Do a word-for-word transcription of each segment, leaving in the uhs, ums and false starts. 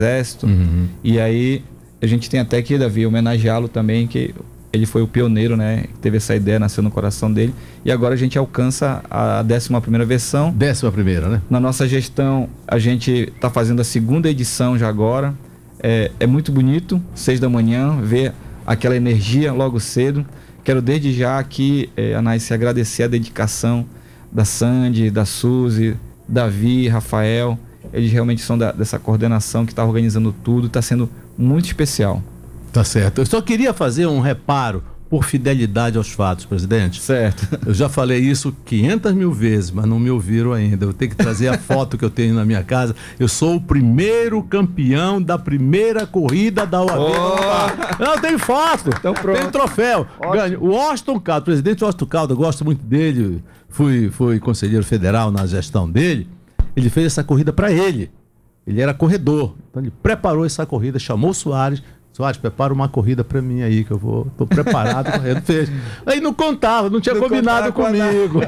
Exército. Uhum. E aí a gente tem até que, Davi, homenageá-lo também, que ele foi o pioneiro, né? Teve essa ideia, nasceu no coração dele. E agora a gente alcança a décima primeira versão. Décima primeira, né? Na nossa gestão, a gente está fazendo a segunda edição já agora. É, é muito bonito, seis da manhã, ver aquela energia logo cedo. Quero desde já aqui, é, Anais, agradecer a dedicação da Sandy, da Suzy, Davi, Rafael. Eles realmente são da, dessa coordenação que está organizando tudo. Está sendo muito especial. Tá certo. Eu só queria fazer um reparo por fidelidade aos fatos, presidente. Certo. Eu já falei isso quinhentas mil vezes, mas não me ouviram ainda. Eu tenho que trazer a foto que eu tenho na minha casa. Eu sou o primeiro campeão da primeira corrida da O A B. Oh. Não, tem foto. Então pronto. Tem troféu. Ganho. O Austin Caldo, o presidente Austin Caldo, eu gosto muito dele. Fui, fui conselheiro federal na gestão dele. Ele fez essa corrida para ele. Ele era corredor. Então ele preparou essa corrida, chamou o Soares. Soares, prepara uma corrida pra mim aí, que eu vou, tô preparado, correndo, fez. Aí não contava, não tinha não combinado comigo.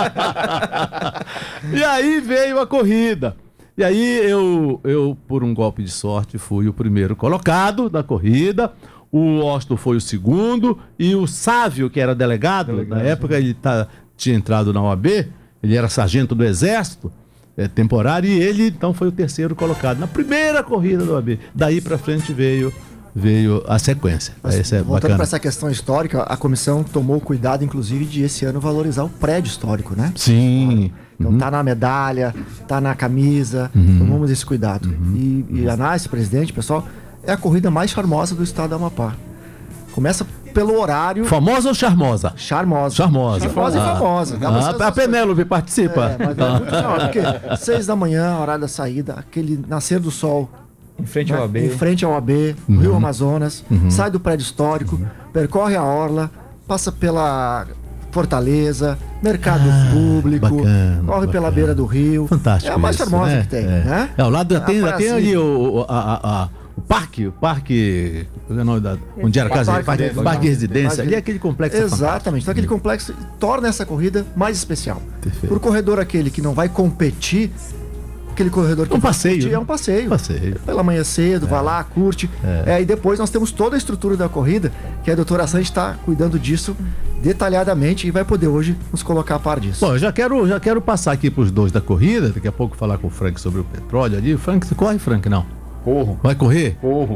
E aí veio a corrida. E aí eu, eu, por um golpe de sorte, fui o primeiro colocado da corrida. O Austin foi o segundo. E o Sávio, que era delegado, delegado na época, ele tá, tinha entrado na O A B, ele era sargento do Exército, é, temporário, e ele então foi o terceiro colocado na primeira corrida da O A B. Daí pra frente veio... veio a sequência. Mas, esse é voltando para essa questão histórica, a comissão tomou cuidado, inclusive, de esse ano valorizar o prédio histórico, né? Sim. Então uhum. tá na medalha, tá na camisa, uhum. tomamos esse cuidado. Uhum. E, e a Anais, presidente, pessoal, é a corrida mais charmosa do estado do Amapá. Começa pelo horário... Famosa ou charmosa? Charmosa. Charmosa. Charmosa ah. e famosa. Ah, a Penélope participa. É, mas é muito legal, porque seis da manhã, horário da saída, aquele nascer do sol... Em frente ao O A B. Em frente ao O A B, uhum. Rio Amazonas, uhum. sai do prédio histórico, uhum. percorre a orla, passa pela Fortaleza, mercado ah, público, bacana, corre bacana. pela beira do rio. Fantástico. É a mais isso, charmosa né? que tem, é. né? É, ao lado tem, a tem ali o, a, a, a, o parque, o parque, qual é o nome da, onde era a casa, parque, parque, parque, parque de residência, ali é aquele complexo. Exatamente, então aquele complexo torna essa corrida mais especial. Perfeito. Por corredor aquele que não vai competir, aquele corredor que um passeio, curtir, é um passeio. passeio. Pela manhã cedo, é. vai lá, curte. É. É, e depois nós temos toda a estrutura da corrida, que a doutora Sandy está cuidando disso detalhadamente e vai poder hoje nos colocar a par disso. Bom, eu já quero, já quero passar aqui para os dois da corrida, daqui a pouco falar com o Frank sobre o petróleo ali. Frank, você corre, Frank? Não. Corro. Vai correr? Corro.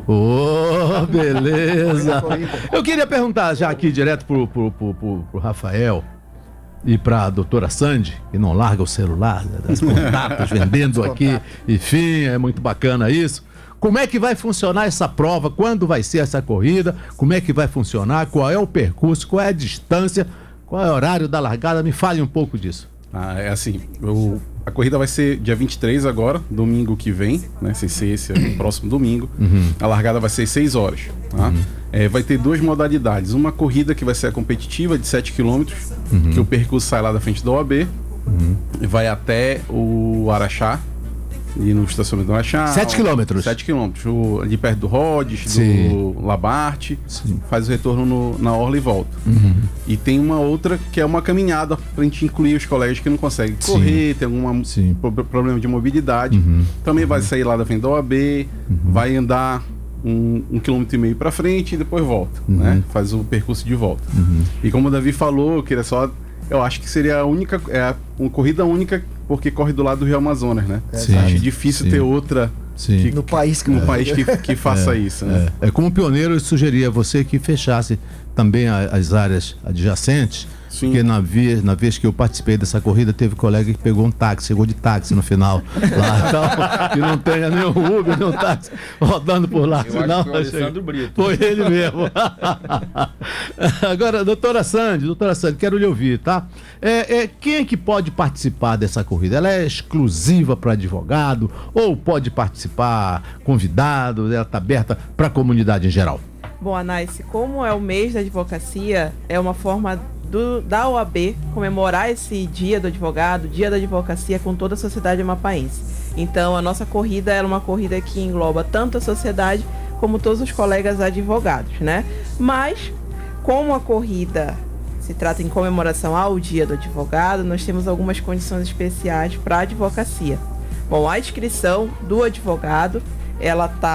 Oh, beleza. Eu queria perguntar já aqui direto pro, pro, pro, pro, pro Rafael e para a doutora Sandy, que não larga o celular, das contatos, vendendo aqui, enfim, é muito bacana isso. Como é que vai funcionar essa prova? Quando vai ser essa corrida? Como é que vai funcionar? Qual é o percurso? Qual é a distância? Qual é o horário da largada? Me fale um pouco disso. Ah, é assim, eu, a corrida vai ser dia vinte e três agora, domingo que vem, né? Sem ser esse próximo domingo. Uhum. A largada vai ser seis horas, tá? Uhum. É, vai ter duas modalidades. Uma corrida que vai ser a competitiva de sete quilômetros, uhum. que o percurso sai lá da frente da O A B, uhum. e vai até o Araxá, e no estacionamento do Araxá. sete quilômetros? sete quilômetros. O, ali perto do Rhodes, Sim. do Labarte, Sim. faz o retorno no, na orla e volta. Uhum. E tem uma outra que é uma caminhada pra gente incluir os colegas que não conseguem Sim. correr, tem algum pro, problema de mobilidade. Uhum. Também uhum. vai sair lá da frente da O A B, uhum. vai andar um, um quilômetro e meio pra frente e depois volta, uhum. né? Faz o percurso de volta. Uhum. E como o Davi falou, eu queria só... Eu acho que seria a única, é uma corrida única, porque corre do lado do Rio Amazonas, né? Sim, acho difícil sim. ter outra que, no país que, no é. país que, que faça é, isso, né? É. É, como pioneiro, eu sugeria a você que fechasse também a, as áreas adjacentes. Sim. Porque na vez, na vez que eu participei dessa corrida, teve colega que pegou um táxi, chegou de táxi no final. Lá, então, que não tenha nem um Uber, nem um táxi rodando por lá. Eu senão, acho que foi o Alessandro Brito. Foi ele mesmo. Agora, doutora Sandy, doutora Sandy, quero lhe ouvir, tá? É, é, quem é que pode participar dessa corrida? Ela é exclusiva para advogado ou pode participar convidado? Ela está aberta para a comunidade em geral? Bom, Anais, como é o mês da advocacia, é uma forma do, da O A B comemorar esse dia do advogado, dia da advocacia com toda a sociedade amapaense. Então, a nossa corrida é uma corrida que engloba tanto a sociedade como todos os colegas advogados, né? Mas, como a corrida se trata em comemoração ao dia do advogado, nós temos algumas condições especiais para a advocacia. Bom, a inscrição do advogado, ela tá